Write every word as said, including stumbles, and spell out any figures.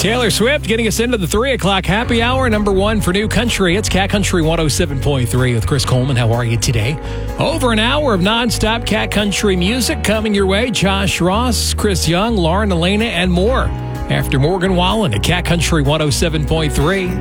Taylor Swift getting us into the three o'clock happy hour, number one for New Country. It's Cat Country one oh seven point three with Chris Coleman. How are you today? Over an hour of nonstop Cat Country music coming your way. Josh Ross, Chris Young, Lauren Elena, and more. After Morgan Wallen at Cat Country one oh seven point three.